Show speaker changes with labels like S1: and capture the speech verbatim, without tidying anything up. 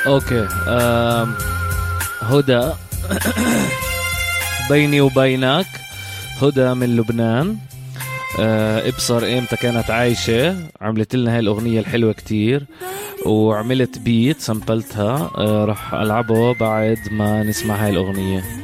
S1: اوكي. أم... هدى بيني وبينك. هدى من لبنان. أه ابصر ايمتى كانت عايشة عملت لنا هاي الأغنية الحلوة كتير، وعملت بيت سامبلتها. أه رح ألعبه بعد ما نسمع هاي الأغنية.